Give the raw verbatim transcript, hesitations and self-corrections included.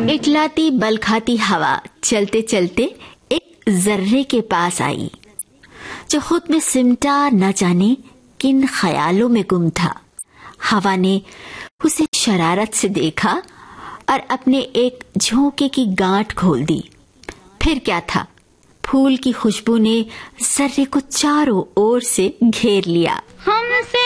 इटलाती बल खाती हवा चलते चलते एक जर्रे के पास आई, जो खुद में सिमटा न जाने किन ख्यालों में गुम था। हवा ने उसे शरारत से देखा और अपने एक झोंके की गांठ खोल दी। फिर क्या था, फूल की खुशबू ने जर्रे को चारों ओर से घेर लिया। हमसे